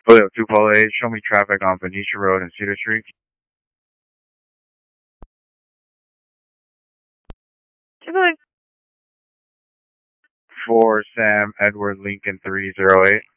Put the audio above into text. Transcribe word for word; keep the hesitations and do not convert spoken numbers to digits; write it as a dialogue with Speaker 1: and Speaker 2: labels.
Speaker 1: Julio two Polo eight, show me traffic on Benicia Road and Cedar Street. For Sam Edward Lincoln three zero eight.